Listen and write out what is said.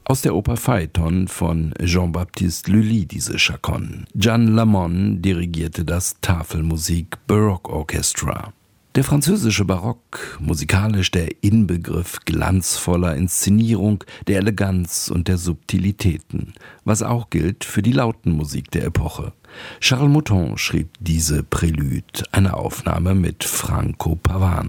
Aus der Oper Phaeton von Jean-Baptiste Lully diese Chaconne. Jeanne Lamon dirigierte das Tafelmusik Baroque Orchestra. Der französische Barock, musikalisch der Inbegriff glanzvoller Inszenierung, der Eleganz und der Subtilitäten, was auch gilt für die Lautenmusik der Epoche. Charles Mouton schrieb diese Prelude, eine Aufnahme mit Franco Pavano.